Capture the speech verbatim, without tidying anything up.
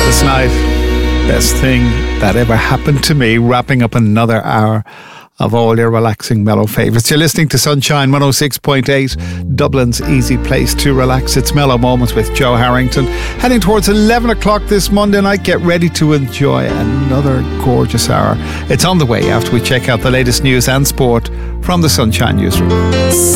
This night, best thing that ever happened to me, wrapping up another hour of all your relaxing mellow favourites. You're listening to Sunshine one oh six point eight, Dublin's easy place to relax. It's Mellow Moments with Joe Harrington. Heading towards eleven o'clock this Monday night, get ready to enjoy another gorgeous hour. It's on the way after we check out the latest news and sport from the Sunshine Newsroom.